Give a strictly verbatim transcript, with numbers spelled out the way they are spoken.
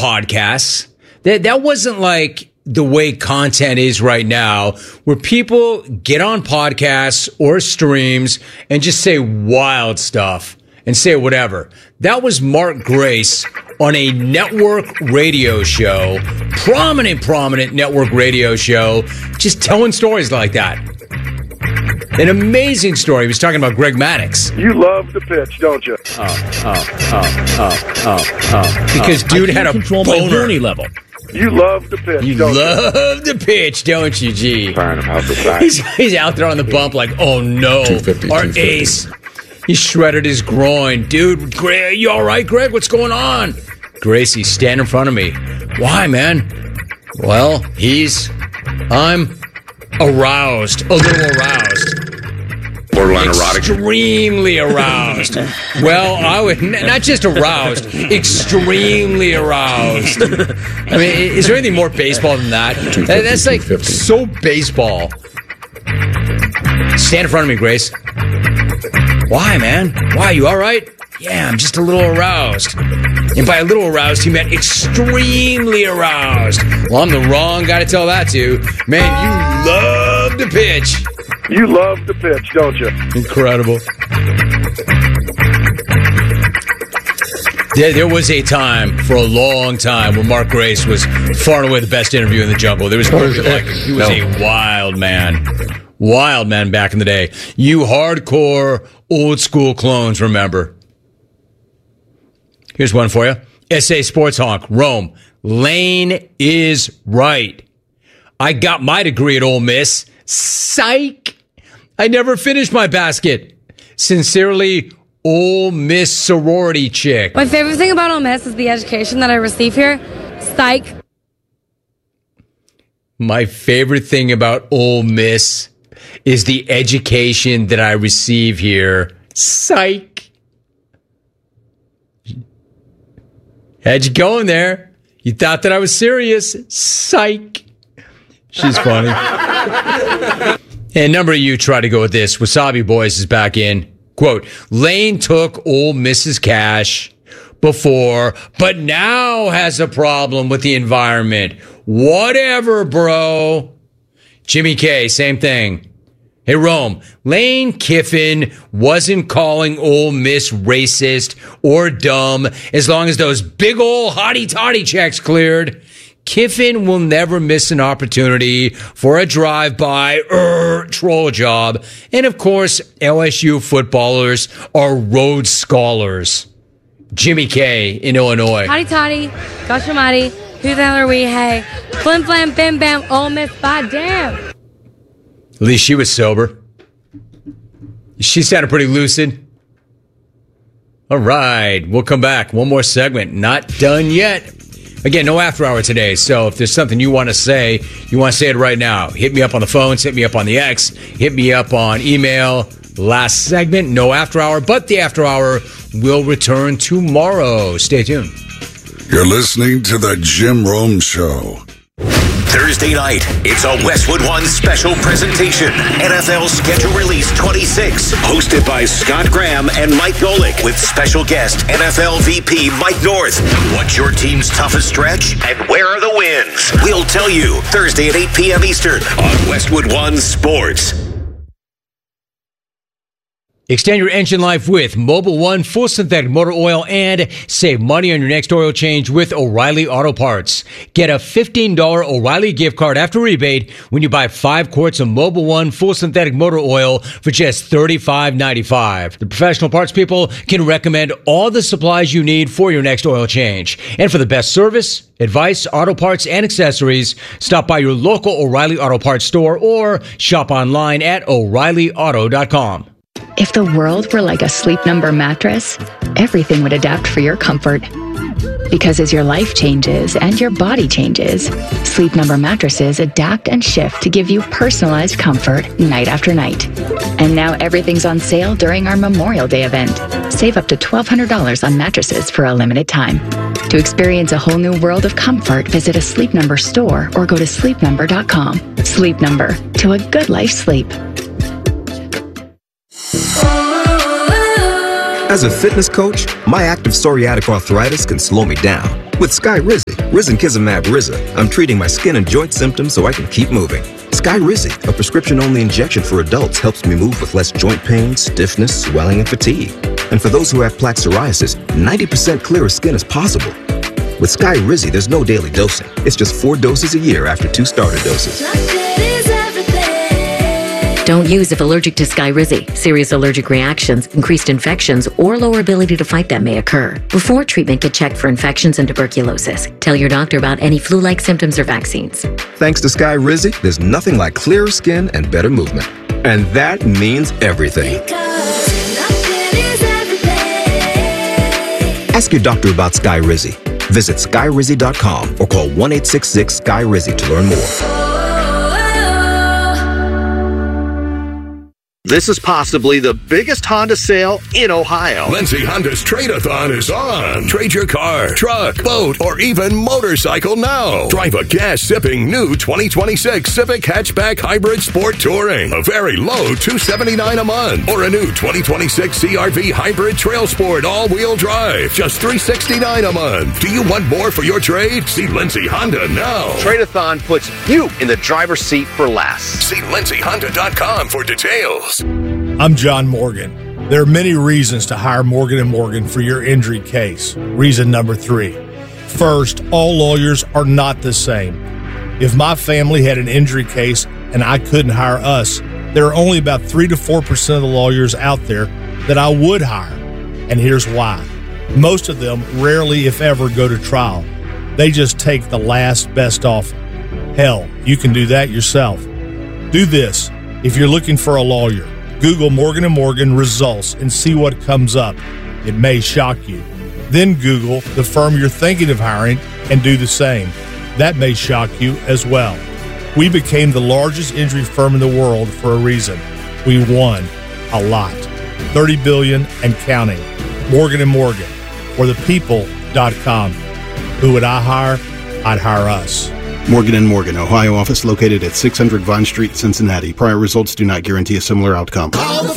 podcasts. That that wasn't like the way content is right now, where people get on podcasts or streams and just say wild stuff and say whatever. That was Mark Grace on a network radio show, prominent, prominent network radio show, just telling stories like that. An amazing story. He was talking about Greg Maddux. You love the pitch, don't you? Oh, oh, oh, oh, oh, oh. Because oh. dude I had a control boner. my horny level. You love the pitch, You don't love you? the pitch, don't you, G? He's, he's out there on the bump like, oh no, our ace. He shredded his groin. Dude, Greg, you all right, Greg? What's going on? Gracie, stand in front of me. Why, man? Well, he's... I'm aroused. A little aroused. Borderline erotic. Extremely aroused. Well, I would... N- not just aroused. Extremely aroused. I mean, is there anything more baseball than that? that that's like so baseball. Stand in front of me, Grace. Why, man? Why? You all right? Yeah, I'm just a little aroused. And by a little aroused, he meant extremely aroused. Well, I'm the wrong guy to tell that to. Man, you love to pitch. You love the pitch, don't you? Incredible. There, there was a time, for a long time, where Mark Grace was far and away the best interview in the jungle. There was probably like, he was no. a wild man. Wild man back in the day. You hardcore, old school clones, remember. Here's one for you. S A Sports Honk, Rome. Lane is right. I got my degree at Ole Miss. Psych. I never finished my basket. Sincerely, Ole Miss sorority chick. My favorite thing about Ole Miss is the education that I receive here. Psych. My favorite thing about Ole Miss is the education that I receive here. Psych. Had you going there. You thought that I was serious. Psych. She's funny. And a number of you try to go with this. Wasabi Boys is back in. Quote, Lane took Ole Miss's cash before, but now has a problem with the environment. Whatever, bro. Jimmy K, same thing. Hey, Rome, Lane Kiffin wasn't calling Ole Miss racist or dumb as long as those big ol' hotty-toddy checks cleared. Kiffin will never miss an opportunity for a drive-by er, troll job. And, of course, L S U footballers are Rhodes Scholars. Jimmy K in Illinois. Hotty-toddy, gosh almighty, who the hell are we, hey? Flim flam, bam bam, Ole Miss, by damn. At least she was sober. She sounded pretty lucid. All right, we'll come back. One more segment. Not done yet. Again, no after hour today, so if there's something you want to say, you want to say it right now. Hit me up on the phones, hit me up on the X, hit me up on email. Last segment, no after hour, but the after hour will return tomorrow. Stay tuned. You're listening to The Jim Rome Show. Thursday night, it's a Westwood One special presentation. N F L Schedule Release twenty-six, hosted by Scott Graham and Mike Golick, with special guest N F L V P Mike North. What's your team's toughest stretch, and where are the wins? We'll tell you Thursday at eight p.m. Eastern on Westwood One Sports. Extend your engine life with Mobil One Full Synthetic Motor Oil and save money on your next oil change with O'Reilly Auto Parts. Get a fifteen dollars O'Reilly gift card after rebate when you buy five quarts of Mobil One Full Synthetic Motor Oil for just thirty-five ninety-five. The professional parts people can recommend all the supplies you need for your next oil change. And for the best service, advice, auto parts, and accessories, stop by your local O'Reilly Auto Parts store or shop online at O'Reilly Auto dot com. If the world were like a Sleep Number mattress, everything would adapt for your comfort. Because as your life changes and your body changes, Sleep Number mattresses adapt and shift to give you personalized comfort night after night. And now everything's on sale during our Memorial Day event. Save up to twelve hundred dollars on mattresses for a limited time. To experience a whole new world of comfort, visit a Sleep Number store or go to sleep number dot com. Sleep Number, to a good life sleep. As a fitness coach, my active psoriatic arthritis can slow me down. With Skyrizi, Risankizumab Riza, I'm treating my skin and joint symptoms so I can keep moving. Skyrizi, a prescription-only injection for adults, helps me move with less joint pain, stiffness, swelling, and fatigue. And for those who have plaque psoriasis, ninety percent clearer skin is possible. With Skyrizi, there's no daily dosing. It's just four doses a year after two starter doses. Don't use if allergic to Skyrizi. Serious allergic reactions, increased infections, or lower ability to fight them may occur. Before treatment, get checked for infections and tuberculosis. Tell your doctor about any flu-like symptoms or vaccines. Thanks to Skyrizi, there's nothing like clearer skin and better movement. And that means everything. Ask your doctor about Skyrizi. Visit Skyrizi dot com or call one eight six six Skyrizi to learn more. This is possibly the biggest Honda sale in Ohio. Lindsay Honda's Trade-a-thon is on. Trade your car, truck, boat, or even motorcycle now. Drive a gas-sipping new twenty twenty-six Civic Hatchback Hybrid Sport Touring. A very low two hundred seventy-nine dollars a month. Or a new twenty twenty-six C R V Hybrid Trail Sport All-Wheel Drive. Just three hundred sixty-nine dollars a month. Do you want more for your trade? See Lindsay Honda now. Trade-a-thon puts you in the driver's seat for less. See Lindsay Honda dot com for details. I'm John Morgan. There are many reasons to hire Morgan and Morgan for your injury case. Reason number three. First, all lawyers are not the same. If my family had an injury case and I couldn't hire us, there are only about three to four percent of the lawyers out there that I would hire. And here's why. Most of them rarely, if ever, go to trial. They just take the last best offer. Hell, you can do that yourself. Do this. If you're looking for a lawyer, Google Morgan and Morgan results and see what comes up. It may shock you. Then Google the firm you're thinking of hiring and do the same. That may shock you as well. We became the largest injury firm in the world for a reason. We won a lot. thirty billion dollars and counting. Morgan and Morgan, or the people dot com. Who would I hire? I'd hire us. Morgan and Morgan, Ohio office located at six hundred Vine Street, Cincinnati. Prior results do not guarantee a similar outcome.